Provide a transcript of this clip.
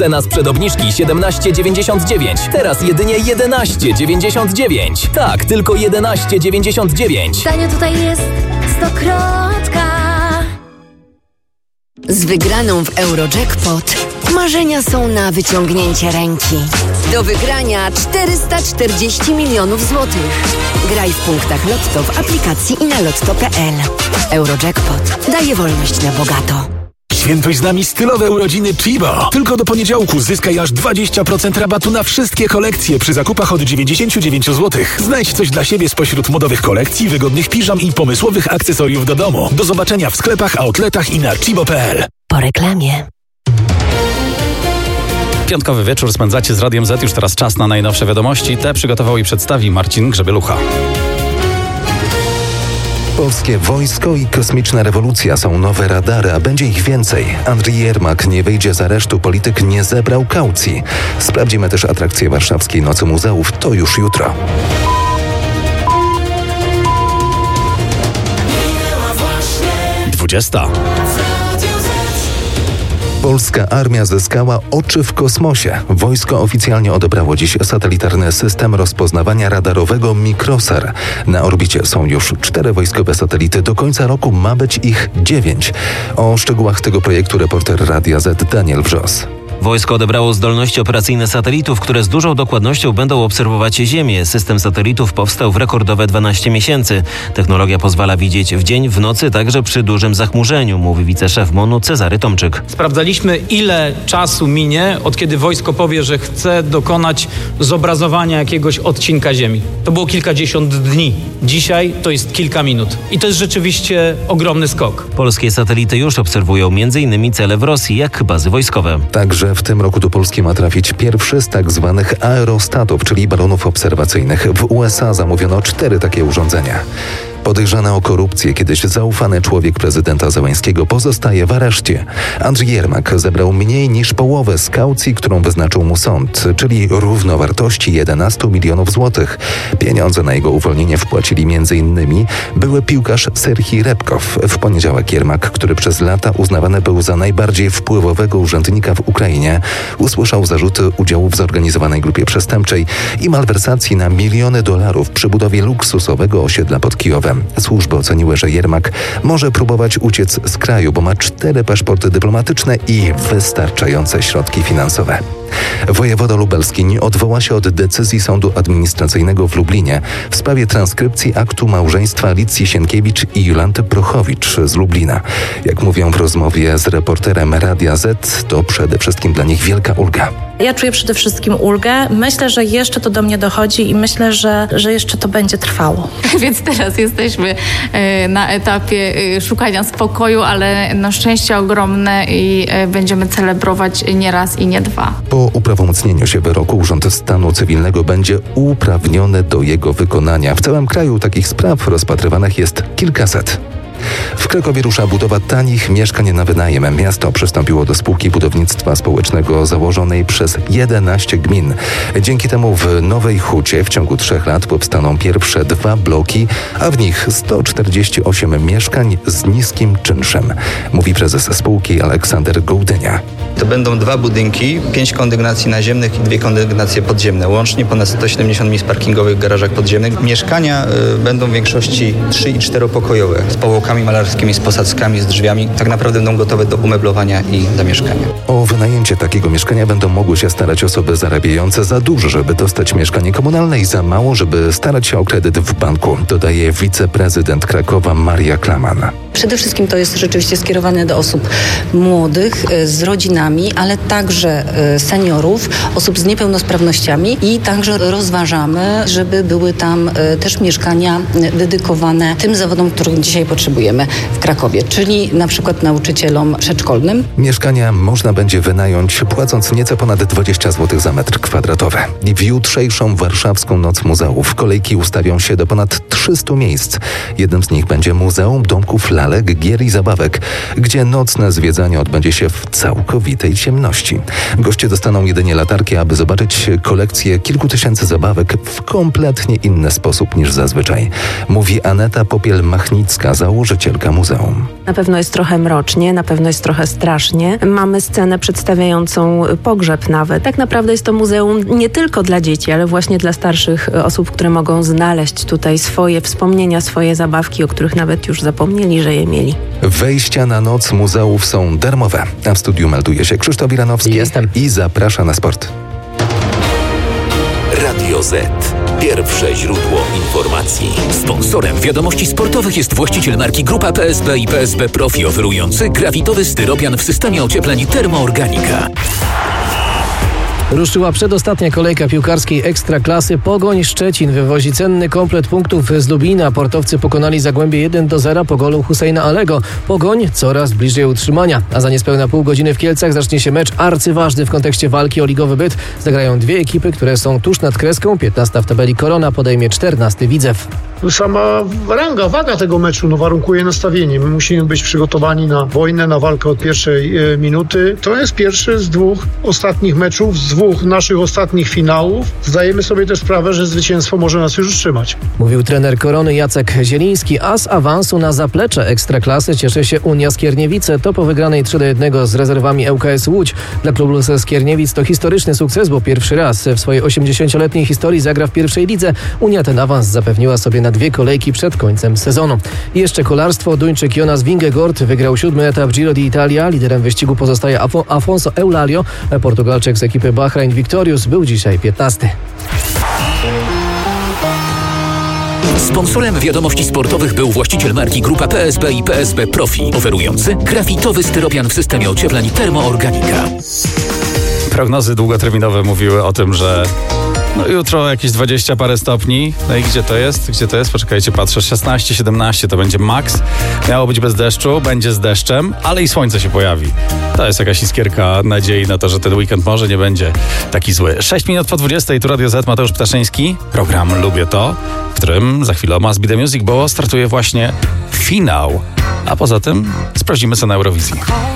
Cena sprzed obniżki 17,99. Teraz jedynie 11,99. Tak, tylko 11,99. Tanio tutaj jest Stokrotka. Z wygraną w Eurojackpot marzenia są na wyciągnięcie ręki. Do wygrania 440 milionów złotych. Graj w punktach Lotto w aplikacji i na lotto.pl. Eurojackpot daje wolność na bogato. Świętuj z nami stylowe urodziny Chibo. Tylko do poniedziałku zyskaj aż 20% rabatu na wszystkie kolekcje przy zakupach od 99 zł. Znajdź coś dla siebie spośród modowych kolekcji, wygodnych piżam i pomysłowych akcesoriów do domu. Do zobaczenia w sklepach, outletach i na chibo.pl. Po reklamie. Piątkowy wieczór spędzacie z Radiem Z. Już teraz czas na najnowsze wiadomości. Te przygotował i przedstawi Marcin Grzebielucha. Polskie wojsko i kosmiczna rewolucja są nowe radary, a będzie ich więcej. Andrzej Jermak nie wyjdzie z aresztu, polityk nie zebrał kaucji. Sprawdzimy też atrakcje warszawskiej Nocy Muzeów, to już jutro. Polska armia zyskała oczy w kosmosie. Wojsko oficjalnie odebrało dziś satelitarny system rozpoznawania radarowego Mikrosar. Na orbicie są już 4 wojskowe satelity. Do końca roku ma być ich 9. O szczegółach tego projektu reporter Radia Z Daniel Wrzos. Wojsko odebrało zdolności operacyjne satelitów, które z dużą dokładnością będą obserwować Ziemię. System satelitów powstał w rekordowe 12 miesięcy. Technologia pozwala widzieć w dzień, w nocy, także przy dużym zachmurzeniu, mówi wiceszef MON-u Cezary Tomczyk. Sprawdzaliśmy, ile czasu minie, od kiedy wojsko powie, że chce dokonać zobrazowania jakiegoś odcinka Ziemi. To było kilkadziesiąt dni. Dzisiaj to jest kilka minut. I to jest rzeczywiście ogromny skok. Polskie satelity już obserwują m.in. cele w Rosji, jak bazy wojskowe. Także w tym roku do Polski ma trafić pierwszy z tak zwanych aerostatów, czyli balonów obserwacyjnych. W USA zamówiono 4 takie urządzenia. Podejrzany o korupcję, kiedyś zaufany człowiek prezydenta Zełenskiego pozostaje w areszcie. Andrzej Jermak zebrał mniej niż połowę z kaucji, którą wyznaczył mu sąd, czyli równowartości 11 milionów złotych. Pieniądze na jego uwolnienie wpłacili m.in. były piłkarz Serhii Repkow. W poniedziałek Jermak, który przez lata uznawany był za najbardziej wpływowego urzędnika w Ukrainie, usłyszał zarzuty udziału w zorganizowanej grupie przestępczej i malwersacji na miliony dolarów przy budowie luksusowego osiedla pod Kijowem. Służby oceniły, że Jermak może próbować uciec z kraju, bo ma 4 paszporty dyplomatyczne i wystarczające środki finansowe. Wojewoda lubelski nie odwoła się od decyzji Sądu Administracyjnego w Lublinie w sprawie transkrypcji aktu małżeństwa Alicji Sienkiewicz i Jolanty Prochowicz z Lublina. Jak mówią w rozmowie z reporterem Radia Z, to przede wszystkim dla nich wielka ulga. Ja czuję przede wszystkim ulgę. Myślę, że jeszcze to do mnie dochodzi i myślę, że jeszcze to będzie trwało. Więc teraz jesteśmy na etapie szukania spokoju, ale na szczęście ogromne i będziemy celebrować nie raz i nie 2. Po uprawomocnieniu się wyroku Urząd Stanu Cywilnego będzie uprawniony do jego wykonania. W całym kraju takich spraw rozpatrywanych jest kilkaset. W Krakowie rusza budowa tanich mieszkań na wynajem. Miasto przystąpiło do spółki budownictwa społecznego założonej przez 11 gmin. Dzięki temu w Nowej Hucie w ciągu 3 lat powstaną pierwsze 2 bloki, a w nich 148 mieszkań z niskim czynszem, mówi prezes spółki Aleksander Gołdynia. To będą 2 budynki, 5 kondygnacji naziemnych i 2 kondygnacje podziemne. Łącznie ponad 170 miejsc parkingowych w garażach podziemnych. Mieszkania będą w większości 3- i 4-pokojowe z powłokami malarskimi, z posadzkami, z drzwiami. Tak naprawdę będą gotowe do umeblowania i zamieszkania. O wynajęcie takiego mieszkania będą mogły się starać osoby zarabiające za dużo, żeby dostać mieszkanie komunalne i za mało, żeby starać się o kredyt w banku, dodaje wiceprezydent Krakowa Maria Klaman. Przede wszystkim to jest rzeczywiście skierowane do osób młodych, z rodzinami, ale także seniorów, osób z niepełnosprawnościami i także rozważamy, żeby były tam też mieszkania dedykowane tym zawodom, których dzisiaj potrzebujemy w Krakowie, czyli na przykład nauczycielom przedszkolnym. Mieszkania można będzie wynająć płacąc nieco ponad 20 zł za metr kwadratowy. I w jutrzejszą warszawską Noc Muzeów kolejki ustawią się do ponad 300 miejsc. Jednym z nich będzie Muzeum Domków Lalek, Gier i Zabawek, gdzie nocne zwiedzanie odbędzie się w całkowitej ciemności. Goście dostaną jedynie latarki, aby zobaczyć kolekcję kilku tysięcy zabawek w kompletnie inny sposób niż zazwyczaj. Mówi Aneta Popiel-Machnicka, założyciel założycielka muzeum. Na pewno jest trochę mrocznie, na pewno jest trochę strasznie. Mamy scenę przedstawiającą pogrzeb nawet. Tak naprawdę jest to muzeum nie tylko dla dzieci, ale właśnie dla starszych osób, które mogą znaleźć tutaj swoje wspomnienia, swoje zabawki, o których nawet już zapomnieli, że je mieli. Wejścia na noc muzeów są darmowe. A w studiu melduje się Krzysztof Iranowski. Jestem. I zaprasza na sport. Radio Z. Pierwsze źródło informacji. Sponsorem wiadomości sportowych jest właściciel marki Grupa PSB i PSB Profi, oferujący grafitowy styropian w systemie ociepleń Termoorganika. Ruszyła przedostatnia kolejka piłkarskiej Ekstraklasy. Pogoń Szczecin wywozi cenny komplet punktów z Lubina. Portowcy pokonali Zagłębie 1-0 po golu Husseina Alego. Pogoń coraz bliżej utrzymania. A za niespełna pół godziny w Kielcach zacznie się mecz arcyważny w kontekście walki o ligowy byt. Zagrają dwie ekipy, które są tuż nad kreską. 15 w tabeli Korona podejmie 14 Widzew. Sama ranga, waga tego meczu warunkuje nastawienie. My musimy być przygotowani na wojnę, na walkę od pierwszej minuty. To jest pierwszy z dwóch ostatnich meczów, z dwóch naszych ostatnich finałów. Zdajemy sobie też sprawę, że zwycięstwo może nas już utrzymać. Mówił trener Korony Jacek Zieliński, a z awansu na zaplecze Ekstraklasy cieszy się Unia Skierniewice. To po wygranej 3-1 z rezerwami ŁKS Łódź. Dla klubu ze Skierniewic to historyczny sukces, bo pierwszy raz w swojej 80-letniej historii zagra w pierwszej lidze. Unia ten awans zapewniła sobie na dwie kolejki przed końcem sezonu. I jeszcze kolarstwo. Duńczyk Jonas Vingegaard wygrał 7. etap Giro d'Italia. Liderem wyścigu pozostaje Afonso Eulalio. Portugalczyk z ekipy Bahrain Victorious był dzisiaj 15. Sponsorem wiadomości sportowych był właściciel marki Grupa PSB i PSB Profi, oferujący grafitowy styropian w systemie ociepleń Termoorganika. Prognozy długoterminowe mówiły o tym, że jutro jakieś 20 parę stopni. No i gdzie to jest? Gdzie to jest? Poczekajcie, patrzę. 16-17 to będzie maks. Miało być bez deszczu, będzie z deszczem, ale i słońce się pojawi. To jest jakaś iskierka nadziei na to, że ten weekend może nie będzie taki zły. 6 minut po 20, tu Radio Z, Mateusz Ptaszyński. Program Lubię To, w którym za chwilę Must Be The Music, bo startuje właśnie finał. A poza tym sprawdzimy co na Eurowizji.